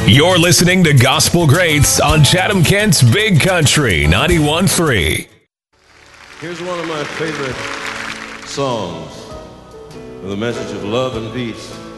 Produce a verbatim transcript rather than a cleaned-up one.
You're listening to Gospel Greats on Chatham-Kent's Big Country ninety-one point three. Here's one of my favorite songs with a message of love and peace.